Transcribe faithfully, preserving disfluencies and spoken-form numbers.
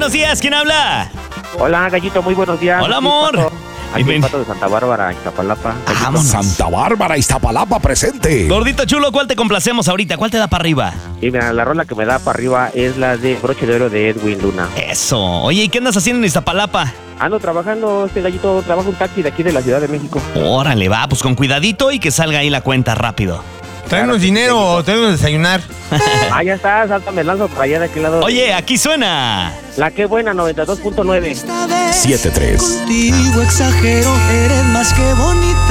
buenos días, ¿quién habla? Hola, Gallito, muy buenos días. Hola, amor. Aquí el Pato de Santa Bárbara, Iztapalapa. Vámonos. Santa Bárbara, Iztapalapa, presente. Gordito chulo, ¿cuál te complacemos ahorita? ¿Cuál te da para arriba? Y mira, la rola que me da para arriba es la de Broche de Oro de Edwin Luna. Eso. Oye, ¿y qué andas haciendo en Iztapalapa? Ando trabajando, este Gallito, trabajo un taxi de aquí de la Ciudad de México. Órale, va, pues con cuidadito y que salga ahí la cuenta rápido. Tráenos dinero o tráenos desayunar. Ah, ya está, sáltame, lanzo para allá de aquel lado. Oye, aquí suena. La que buena, noventa y dos punto nueve. siete tres. Contigo exagero, eres más que bonita.